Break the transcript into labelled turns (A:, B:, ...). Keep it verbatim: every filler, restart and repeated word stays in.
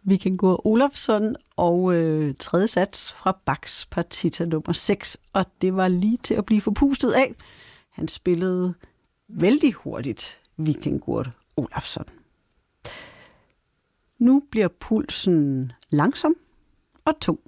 A: Víkingur Ólafsson og øh, tredje sats fra Bachs partita nummer seks, og det var lige til at blive forpustet af. Han spillede vældig hurtigt Víkingur Ólafsson. Nu bliver pulsen langsom og tung.